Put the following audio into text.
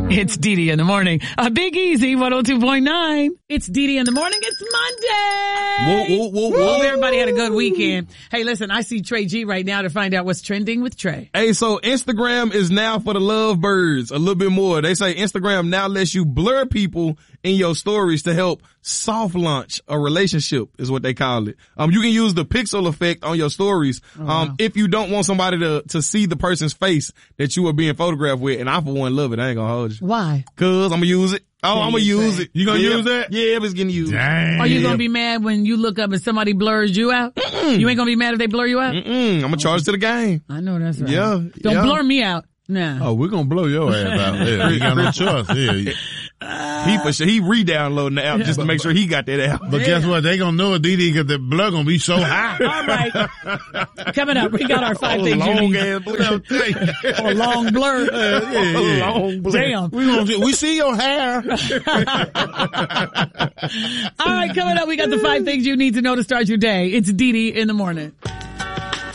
It's DD in the morning. Big Easy 102.9. It's DD in the morning. It's Monday. Whoa. Everybody had a good weekend. Hey, listen, I see Trey G right now to find out what's trending with Trey. Hey, so Instagram is now for the lovebirds a little bit more. They say Instagram now lets you blur people in your stories to help soft launch a relationship is what they call it. You can use the pixel effect on your stories. If you don't want somebody to see the person's face that you are being photographed with. And I, for one, love it. I ain't gonna hold you. Why? Cause I'm gonna use it. I'm gonna use it. You gonna use that? Yeah, it's getting used. Dang. Are you gonna be mad when you look up and somebody blurs you out? You ain't gonna be mad if they blur you out? I'm gonna charge to the game. I know that's right. Yeah. Don't blur me out. Nah. Oh, we're gonna blow your ass out. Yeah, you got no choice. Yeah. He re-downloading the app just to make sure he got that app. But guess what? They gonna know it, DD, because the blood gonna be so high. All right. Coming up, we got our 5 things you need. Or long blur. Long blur. Damn. We see your hair. All right, coming up, we got the 5 things you need to know to start your day. It's DD in the morning.